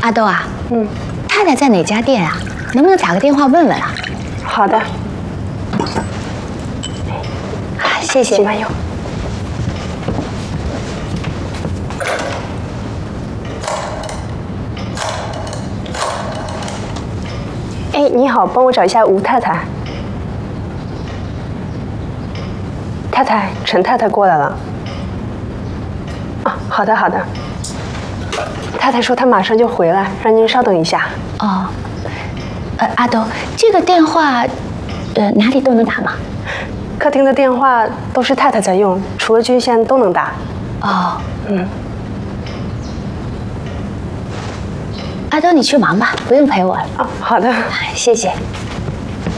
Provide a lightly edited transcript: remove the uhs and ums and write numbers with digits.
阿豆啊，太太在哪家店啊？能不能打个电话问问啊？ 好的。 谢谢。 请慢用。哎，你好，帮我找一下吴太太。太太，陈太太过来了。啊，好的好的。太太说她马上就回来，让您稍等一下。 哦，阿豆，这个电话，哪里都能打吗？ 客厅的电话都是太太在用，除了军线都能打。 哦，阿豆，你去忙吧，不用陪我了。 哦，好的， 谢谢。